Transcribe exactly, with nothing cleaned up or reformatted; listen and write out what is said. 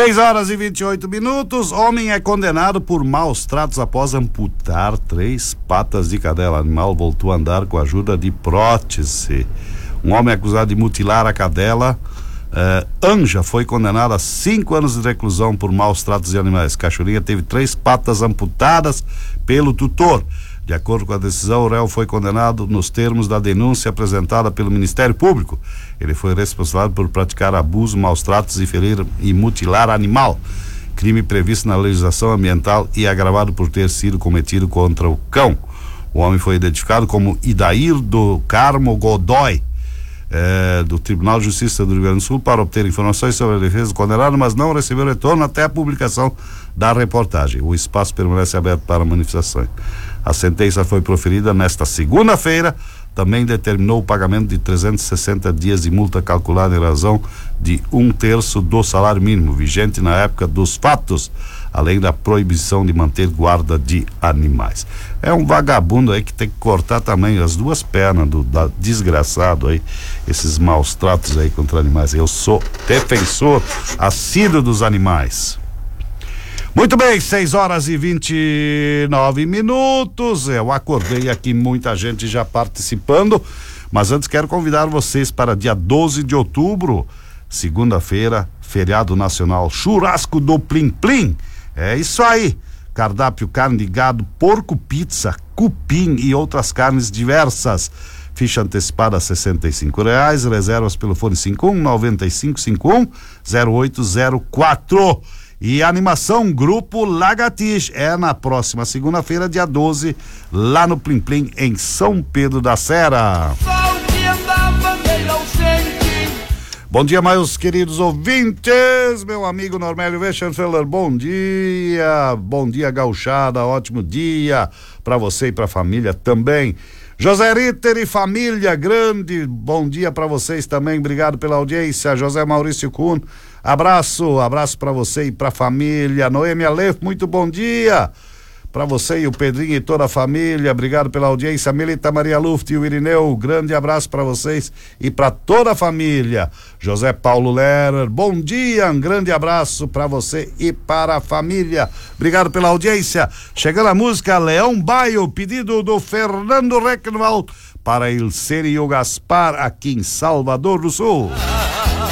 seis horas e vinte e oito minutos. Homem é condenado por maus tratos após amputar três patas de cadela. O animal voltou a andar com a ajuda de prótese. Um homem acusado de mutilar a cadela eh, Anja foi condenado a cinco anos de reclusão por maus tratos de animais. Cachorinha teve três patas amputadas pelo tutor. De acordo com a decisão, o réu foi condenado nos termos da denúncia apresentada pelo Ministério Público. Ele foi responsável por praticar abuso, maus tratos e ferir e mutilar animal. Crime previsto na legislação ambiental e agravado por ter sido cometido contra o cão. O homem foi identificado como Idair do Carmo Godoy, eh, do Tribunal de Justiça do Rio Grande do Sul, para obter informações sobre a defesa do condenado, mas não recebeu retorno até a publicação da reportagem. O espaço permanece aberto para manifestações. A sentença foi proferida nesta segunda-feira. Também determinou o pagamento de trezentos e sessenta dias de multa calculada em razão de um terço do salário mínimo vigente na época dos fatos, além da proibição de manter guarda de animais. É um vagabundo aí que tem que cortar também as duas pernas do da, desgraçado aí, esses maus tratos aí contra animais. Eu sou defensor assíduo dos animais. Muito bem, seis horas e vinte e nove minutos. Eu acordei aqui, muita gente já participando, mas antes quero convidar vocês para dia doze de outubro, segunda-feira, feriado nacional, churrasco do Plim Plim. É isso aí. Cardápio: carne de gado, porco, pizza, cupim e outras carnes diversas. Ficha antecipada a sessenta e cinco reais. Reservas pelo fone cinco um nove cinco cinco um zero oito zero quatro. E a animação Grupo Lagartixe é na próxima segunda-feira, dia doze, lá no Plim Plim, em São Pedro da Serra. Bom dia, meus queridos ouvintes, meu amigo Normélio Weschenfeller, bom dia, bom dia, gauchada, ótimo dia para você e para a família também. José Ritter e família, grande bom dia para vocês também, obrigado pela audiência. José Maurício Kuhn, abraço, abraço para você e para a família. Noêmia Leff, muito bom dia para você e o Pedrinho e toda a família, obrigado pela audiência. Melita Maria Luft e o Irineu, grande abraço para vocês e para toda a família. José Paulo Lerer, bom dia, um grande abraço para você e para a família, obrigado pela audiência. Chegando a música Leão Baio, pedido do Fernando Reckenwald para Ilcene e o Gaspar, aqui em Salvador do Sul.